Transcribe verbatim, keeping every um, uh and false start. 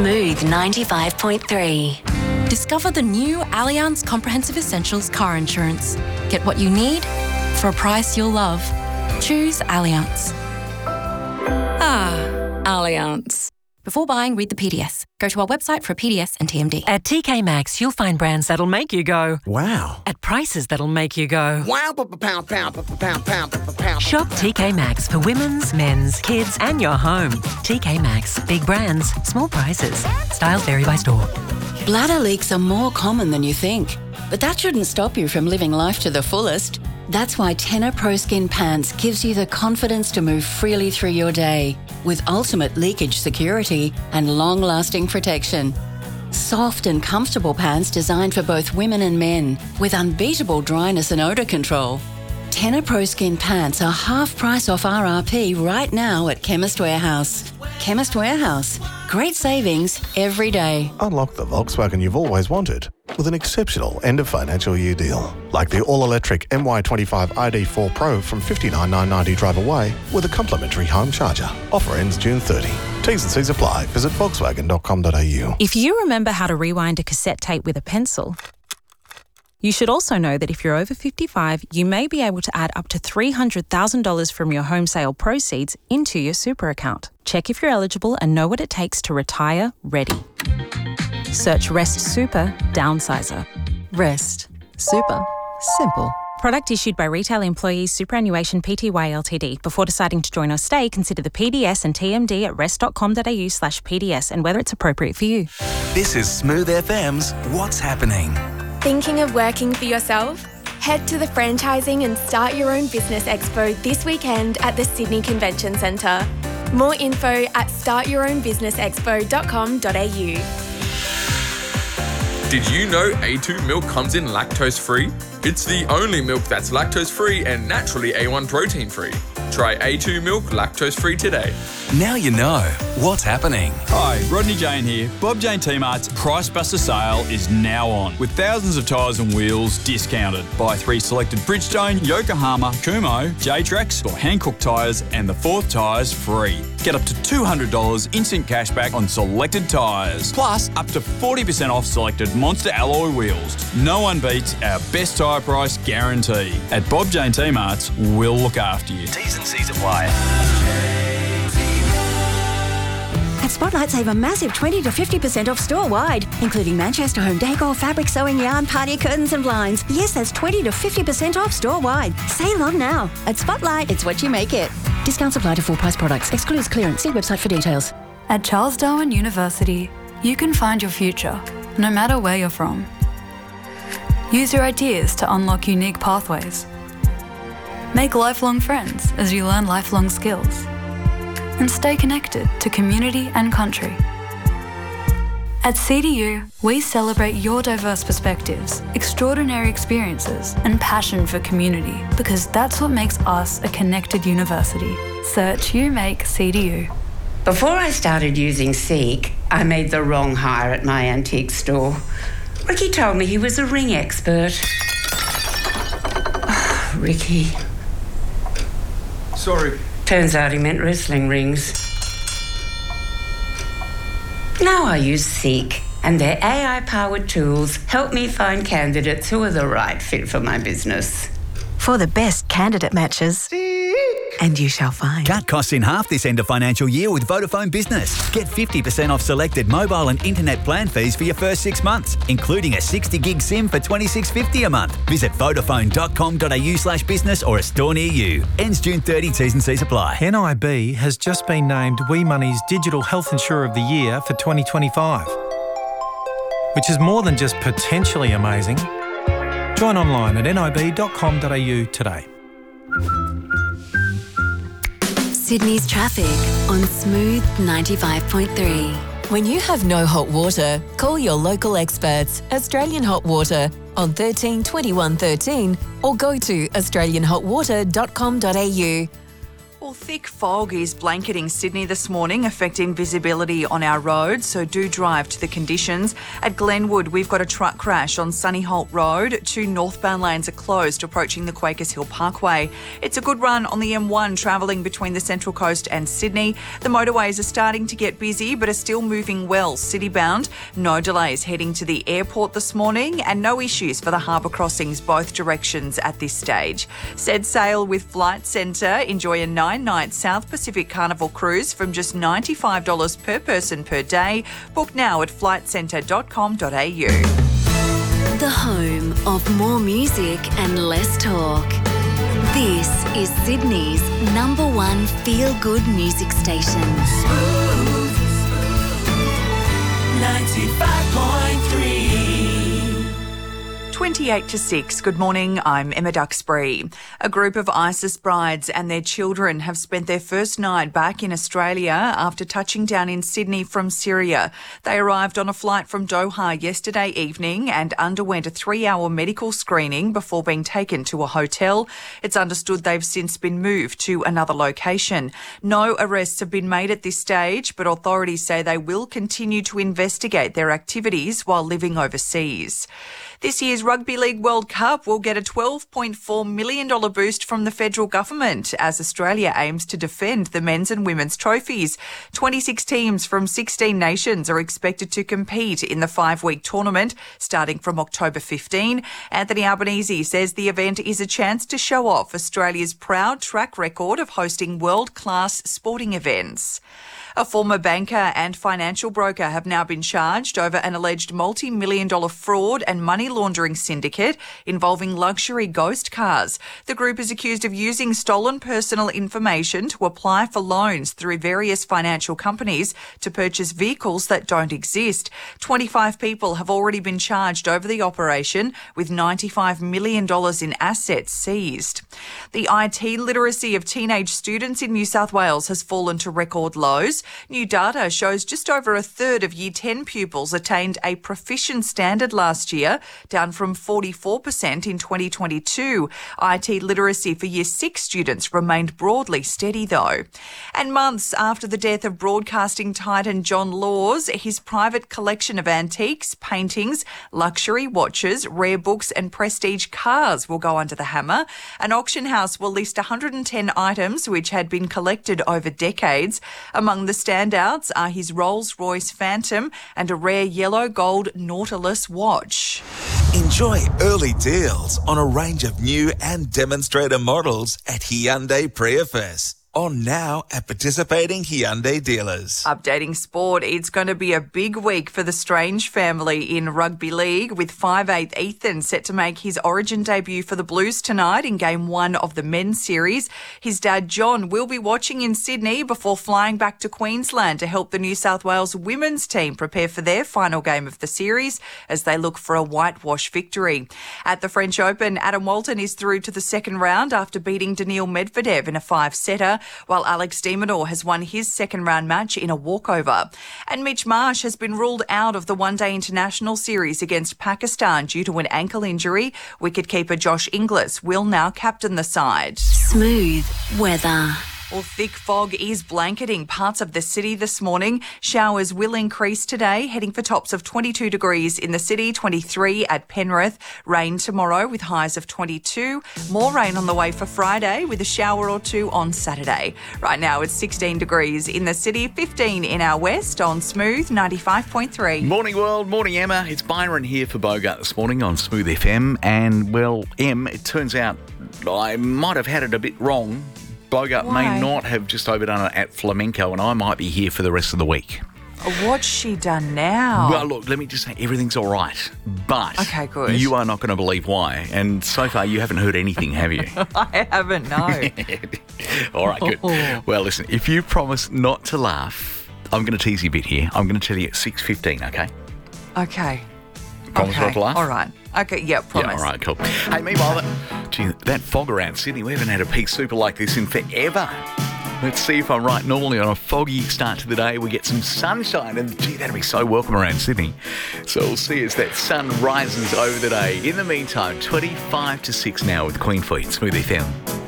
Smooth ninety-five point three. Discover the new Allianz Comprehensive Essentials car insurance. Get what you need for a price you'll love. Choose Allianz. Ah, Allianz. Before buying, read the P D S. Go to our website for a P D S and T M D. At T K Maxx, you'll find brands that'll make you go, wow. At prices that'll make you go, wow. Pound, pound, pound, pound, pound, pound. Shop T K Maxx for women's, men's, kids, and your home. T K Maxx. Big brands, small prices. Styles vary by store. Bladder leaks are more common than you think, but that shouldn't stop you from living life to the fullest. That's why Tena Pro Skin Pants gives you the confidence to move freely through your day with ultimate leakage security and long-lasting protection. Soft and comfortable pants designed for both women and men with unbeatable dryness and odour control. Tena Pro Skin Pants are half price off R R P right now at Chemist Warehouse. Chemist Warehouse. Great savings every day. Unlock the Volkswagen you've always wanted with an exceptional end of financial year deal. Like the all-electric M Y twenty-five I D four Pro from fifty-nine thousand nine hundred ninety drive away with a complimentary home charger. Offer ends June thirtieth. T's and C's apply. Visit volkswagen dot com dot a u. If you remember how to rewind a cassette tape with a pencil, you should also know that if you're over fifty-five, you may be able to add up to three hundred thousand dollars from your home sale proceeds into your super account. Check if you're eligible and know what it takes to retire ready. Search Rest Super Downsizer. Rest Super. Simple. Product issued by Retail Employees Superannuation Pty Ltd. Before deciding to join or stay, consider the P D S and T M D at rest dot com dot a u slash P D S and whether it's appropriate for you. This is Smooth F M's What's Happening. Thinking of working for yourself? Head to the Franchising and Start Your Own Business Expo this weekend at the Sydney Convention Centre. More info at start your own business expo dot com dot a u. Did you know A two milk comes in lactose-free? It's the only milk that's lactose-free and naturally A one protein-free. Try A two milk lactose-free today. Now you know what's happening. Hi, Rodney Jane here. Bob Jane T-Mart's Price Buster sale is now on, with thousands of tyres and wheels discounted. Buy three selected Bridgestone, Yokohama, Kumho, J-Trax or Hankook tyres and the fourth tyre's free. Get up to two hundred dollars instant cashback on selected tyres. Plus, up to forty percent off selected Monster alloy wheels. No one beats our best tyre price guarantee. At Bob Jane T-Mart's, we'll look after you. T's and C's apply. At Spotlight, save a massive twenty to fifty percent off store-wide, including Manchester home decor, fabric, sewing, yarn, party curtains and blinds. Yes, that's twenty to fifty percent off store-wide. Save on now. At Spotlight, it's what you make it. Discounts apply to full-price products. Excludes clearance. See website for details. At Charles Darwin University, you can find your future, no matter where you're from. Use your ideas to unlock unique pathways. Make lifelong friends as you learn lifelong skills. And stay connected to community and country. At C D U, we celebrate your diverse perspectives, extraordinary experiences, and passion for community, because that's what makes us a connected university. Search You Make C D U. Before I started using Seek, I made the wrong hire at my antique store. Ricky told me he was a ring expert. Oh, Ricky. Sorry. Turns out he meant wrestling rings. Now I use Seek, and their A I-powered tools help me find candidates who are the right fit for my business. For the best candidate matches, and you shall find. Cut costs in half this end of financial year with Vodafone Business. Get fifty percent off selected mobile and internet plan fees for your first six months, including a sixty gig SIM for twenty-six fifty a month. Visit vodafone dot com dot a u slash business or a store near you. Ends June thirtieth, T's and C's apply. N I B has just been named WeMoney's Digital Health Insurer of the Year for twenty twenty-five, which is more than just potentially amazing. Join online at nib dot com dot a u today. Sydney's traffic on Smooth ninety-five point three. When you have no hot water, call your local experts, Australian Hot Water, on thirteen twenty-one thirteen or go to australian hot water dot com dot a u. Well, thick fog is blanketing Sydney this morning, affecting visibility on our roads, so do drive to the conditions. At Glenwood, we've got a truck crash on Sunny Holt Road. Two northbound lanes are closed approaching the Quakers Hill Parkway. It's a good run on the M one travelling between the Central Coast and Sydney. The motorways are starting to get busy but are still moving well city-bound. No delays heading to the airport this morning and no issues for the harbour crossings both directions at this stage. Set sail with Flight Centre. Enjoy a nine night South Pacific Carnival cruise from just ninety-five dollars per person per day. Book now at flight centre dot com dot a u. The home of more music and less talk. This is Sydney's number one feel-good music station. Smooth ninety-five point three. twenty-eight to six. Good morning, I'm Emma Duxbury. A group of ISIS brides and their children have spent their first night back in Australia after touching down in Sydney from Syria. They arrived on a flight from Doha yesterday evening and underwent a three-hour medical screening before being taken to a hotel. It's understood they've since been moved to another location. No arrests have been made at this stage, but authorities say they will continue to investigate their activities while living overseas. This year's Rugby League World Cup will get a twelve point four million dollars boost from the federal government as Australia aims to defend the men's and women's trophies. twenty-six teams from sixteen nations are expected to compete in the five-week tournament starting from October fifteenth. Anthony Albanese says the event is a chance to show off Australia's proud track record of hosting world-class sporting events. A former banker and financial broker have now been charged over an alleged multi-million dollar fraud and money laundering syndicate involving luxury ghost cars. The group is accused of using stolen personal information to apply for loans through various financial companies to purchase vehicles that don't exist. twenty-five people have already been charged over the operation, with ninety-five million dollars in assets seized. The I T literacy of teenage students in New South Wales has fallen to record lows. New data shows just over a third of Year ten pupils attained a proficient standard last year, down from forty-four percent in twenty twenty-two. I T literacy for Year six students remained broadly steady though. And months after the death of broadcasting titan John Laws, his private collection of antiques, paintings, luxury watches, rare books and prestige cars will go under the hammer. An auction house will list one hundred ten items which had been collected over decades. Among the standouts are his Rolls-Royce Phantom and a rare yellow gold Nautilus watch. Enjoy early deals on a range of new and demonstrator models at Hyundai Prius. On now at participating Hyundai dealers. Updating sport, it's going to be a big week for the Strange family in rugby league, with five eighth Ethan set to make his origin debut for the Blues tonight in game one of the men's series. His dad John will be watching in Sydney before flying back to Queensland to help the New South Wales women's team prepare for their final game of the series as they look for a whitewash victory. At the French Open, Adam Walton is through to the second round after beating Daniil Medvedev in a five-setter, while Alex de Minaur has won his second round match in a walkover. And Mitch Marsh has been ruled out of the one-day international series against Pakistan due to an ankle injury. Wicketkeeper Josh Inglis will now captain the side. Smooth weather. Well, thick fog is blanketing parts of the city this morning. Showers will increase today, heading for tops of twenty-two degrees in the city, twenty-three at Penrith. Rain tomorrow with highs of twenty-two. More rain on the way for Friday with a shower or two on Saturday. Right now it's sixteen degrees in the city, fifteen in our west on Smooth ninety-five point three. Morning world, morning Emma. It's Byron here for Bogart this morning on Smooth F M. And well, Em, it turns out I might have had it a bit wrong. Bogart Why? may not have just overdone it at Flamenco, and I might be here for the rest of the week. What's she done now? Well, look, let me just say everything's all right, but okay, good. You are not going to believe why. And so far, you haven't heard anything, have you? I haven't, no. All right, good. Well, listen, if you promise not to laugh, I'm going to tease you a bit here. I'm going to tell you at six fifteen, okay? Okay. Promise okay. not to laugh? All right. Okay, yeah, promise. Yeah, all right, cool. Hey, meanwhile, that, gee, that fog around Sydney, we haven't had a peak super like this in forever. Let's see if I'm right. Normally on a foggy start to the day, we get some sunshine, and gee, that'd be so welcome around Sydney. So we'll see as that sun rises over the day. In the meantime, twenty-five to six now with Queen Fleet, Smooth F M.